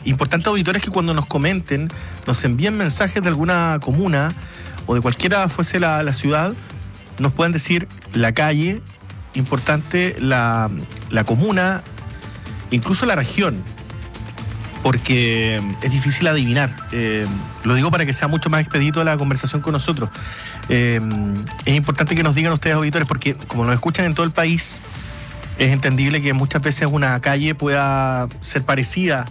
Importante, auditores, que cuando nos comenten, nos envíen mensajes de alguna comuna o de cualquiera fuese la ciudad, nos puedan decir la calle, importante la comuna, incluso la región, porque es difícil adivinar. Lo digo para que sea mucho más expedito la conversación con nosotros. Es importante que nos digan ustedes, auditores, porque como nos escuchan en todo el país, es entendible que muchas veces una calle pueda ser parecida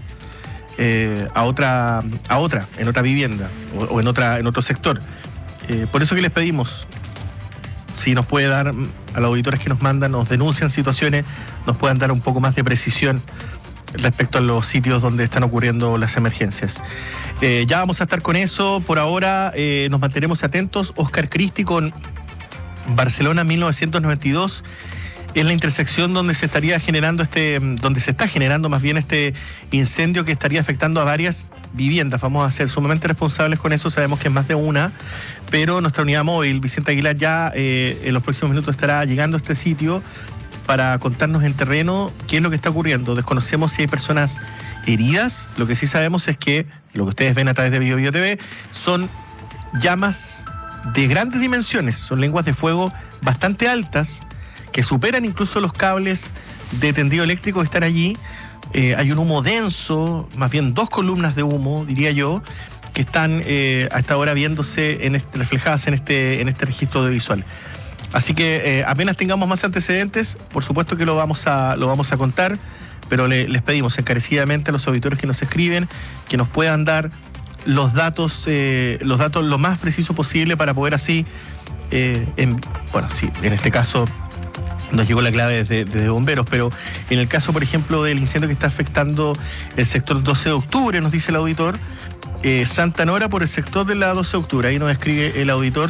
a otra en otra vivienda o en otro sector. Por eso que les pedimos, si nos puede dar, a los auditores que nos mandan, nos denuncian situaciones, nos puedan dar un poco más de precisión respecto a los sitios donde están ocurriendo las emergencias. Ya vamos a estar con eso. Por ahora nos mantenemos atentos. Oscar Cristi con Barcelona 1992, es la intersección donde se estaría generando donde se está generando más bien este incendio que estaría afectando a varias viviendas. Vamos a ser sumamente responsables con eso, sabemos que es más de una, pero nuestra unidad móvil, Vicente Aguilar, ya en los próximos minutos estará llegando a este sitio para contarnos en terreno qué es lo que está ocurriendo. Desconocemos si hay personas heridas, lo que sí sabemos es que lo que ustedes ven a través de BioBio TV son llamas de grandes dimensiones, son lenguas de fuego bastante altas, que superan incluso los cables de tendido eléctrico que están allí. Hay un humo denso, más bien 2 columnas de humo, diría yo, que están hasta ahora viéndose reflejadas en este registro audiovisual. Así que apenas tengamos más antecedentes, por supuesto que lo vamos a contar, pero les pedimos encarecidamente a los auditores que nos escriben que nos puedan dar los datos lo más preciso posible para poder así, en este caso nos llegó la clave desde bomberos, pero en el caso, por ejemplo, del incendio que está afectando el sector 12 de octubre, nos dice el auditor, Santa Nora por el sector de la 12 de octubre, ahí nos escribe el auditor,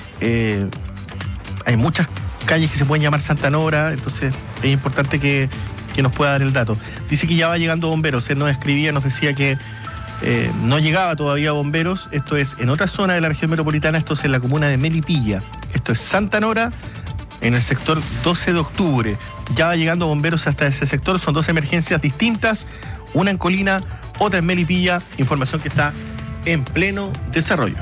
hay muchas calles que se pueden llamar Santa Nora, entonces es importante que nos pueda dar el dato. Dice que ya va llegando bomberos, él nos escribía, nos decía que no llegaba todavía bomberos, esto es en otra zona de la región metropolitana, esto es en la comuna de Melipilla, esto es Santa Nora, en el sector 12 de octubre. Ya va llegando bomberos hasta ese sector. Son 2 emergencias distintas, una en Colina, otra en Melipilla. Información que está en pleno desarrollo.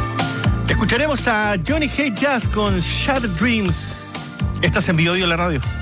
Escucharemos a Johnny Hate Jazz con Shattered Dreams. Estás en BioBio, la radio.